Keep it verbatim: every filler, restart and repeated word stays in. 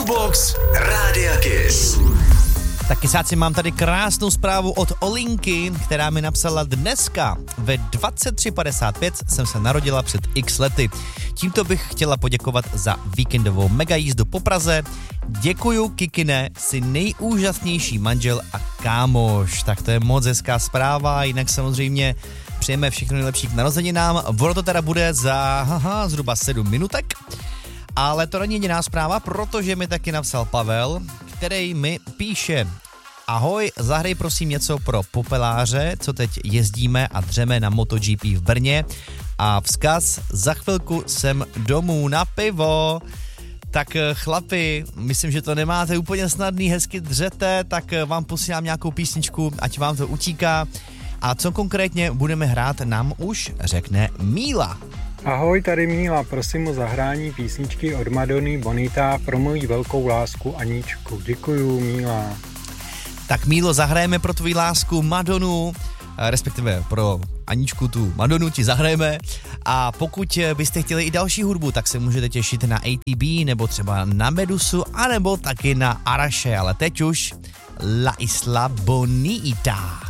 Jukebox Rádia Kiss. Tak kysáci, mám tady krásnou zprávu od Olinky, která mi napsala: dneska ve dvacet tři padesát pět jsem se narodila před x lety. Tímto bych chtěla poděkovat za víkendovou mega jízdu po Praze. Děkuju, Kikine, jsi nejúžasnější manžel a kámoš. Tak to je moc hezká zpráva, jinak samozřejmě přejeme všechno nejlepší k narozeninám. Ono to teda bude za haha, zhruba sedm minutek. Ale to není jediná zpráva, protože mi taky napsal Pavel, který mi píše: ahoj, zahraj prosím něco pro popeláře, co teď jezdíme a dřeme na MotoGP v Brně, a vzkaz: za chvilku jsem domů na pivo. Tak chlapi, myslím, že to nemáte úplně snadný, hezky dřete, tak vám posílám nějakou písničku, ať vám to utíká. A co konkrétně budeme hrát, nám už řekne Míla. Ahoj, tady Míla, prosím o zahrání písničky od Madony Bonita pro moji velkou lásku Aničku. Děkuju, Míla. Tak Mílo, zahrajeme pro tvoji lásku Madonu, respektive pro Aničku tu Madonu ti zahrajeme, a pokud byste chtěli i další hudbu, tak se můžete těšit na A T B nebo třeba na Medusu, anebo taky na Araše, ale teď už La Isla Bonita.